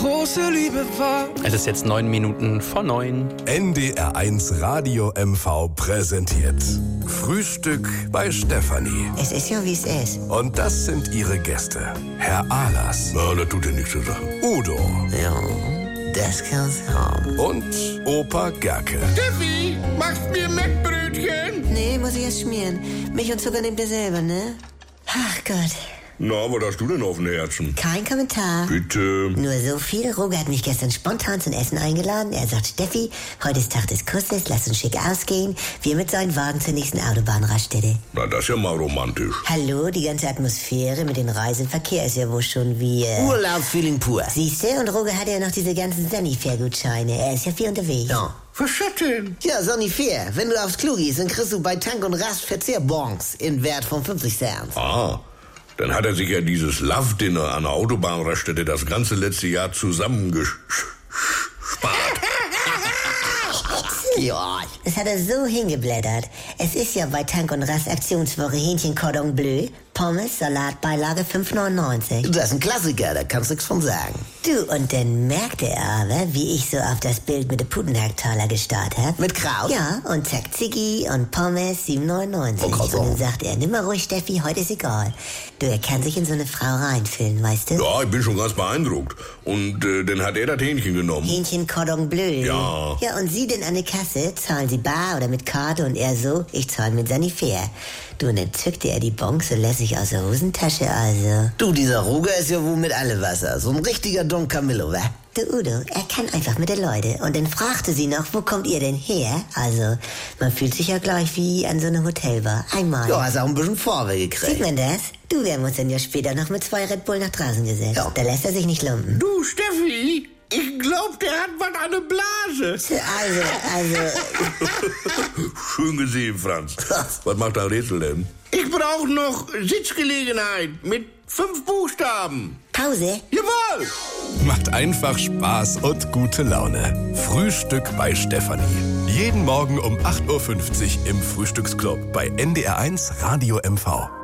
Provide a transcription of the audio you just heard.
Große Liebe war. Es ist jetzt 9 Minuten vor 9. NDR1 Radio MV präsentiert Frühstück bei Stefanie. Es ist ja, wie es ist. Und das sind ihre Gäste. Herr Ahlers. Na, das tut ja nichts zur Sache. Udo. Ja, das kann's haben. Und Opa Gerke. Steffi, machst mir Mettbrötchen? Nee, muss ich erst schmieren. Milch und Zucker nehmt ihr selber, ne? Ach Gott. Na, was hast du denn auf dem Herzen? Kein Kommentar. Bitte. Nur so viel. Roger hat mich gestern spontan zum Essen eingeladen. Er sagt, Steffi, heute ist Tag des Kusses, lass uns schick ausgehen. Wir mit seinem Wagen zur nächsten Autobahnraststätte. Na, das ist ja mal romantisch. Hallo, die ganze Atmosphäre mit dem Reiseverkehr ist ja wohl schon wie... Urlaubsfeeling pur. Siehste, und Roger hat ja noch diese ganzen Sanifair-Gutscheine. Er ist ja viel unterwegs. Ja. Was ist das denn? Ja, Sanifair. Wenn du aufs Klo gehst, dann kriegst du bei Tank und Rast Verzehrbons in Wert von 50 Cent. Ah, dann hat er sich ja dieses Love-Dinner an der Autobahnraststätte das ganze letzte Jahr zusammengespart. Ja. Das hat er so hingeblättert. Es ist ja bei Tank und Rast Aktionswoche Hähnchen Cordon Bleu, Pommes, Salatbeilage 5,99. Das ist ein Klassiker, da kannst du nichts von sagen. Du, und dann merkte er aber, wie ich so auf das Bild mit dem Putenhacktaler gestarrt hab. Mit Kraut? Ja, und zack, Ziggy und Pommes 7,99. Und dann sagt er, nimm mal ruhig, Steffi, heute ist egal. Du, er kann sich in so eine Frau reinfühlen, weißt du? Ja, ich bin schon ganz beeindruckt. Und dann hat er das Hähnchen genommen. Hähnchen Cordon Bleu. Ja. Ja, und Sie denn an der Kasse? Zahlen Sie bar oder mit Karte? Und er so, ich zahle mit Sanifair. Du, und dann zückte er die Bon so lässig aus der Hosentasche, also. Du, dieser Roger ist ja wohl mit alle Wasser. So ein richtiger Don Camillo, wa? Du, Udo, er kann einfach mit den Leuten. Und dann fragte sie noch, wo kommt ihr denn her? Also, man fühlt sich ja gleich wie an so einer Hotelbar. Einmal. Ja, hast auch ein bisschen Vorwärts Sieht gekriegt. man das? Du, wir haben uns dann ja später noch mit 2 Red Bull nach draußen gesetzt. Ja. Da lässt er sich nicht lumpen. Du, Steffi, ich glaub, der hat was an der Blase. Also, Schön gesehen, Franz. Was macht dein Rätsel denn? Ich brauche noch Sitzgelegenheit mit 5 Buchstaben. Pause. Jawohl! Macht einfach Spaß und gute Laune. Frühstück bei Stefanie. Jeden Morgen um 8.50 Uhr im Frühstücksclub bei NDR1 Radio MV.